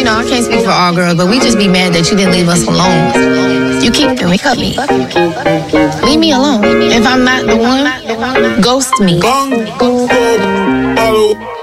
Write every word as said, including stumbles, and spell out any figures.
know, I can't speak for all girls, but we just be mad that you didn't leave us alone. You keep me, cut me. Leave me alone. If I'm not the one, ghost me.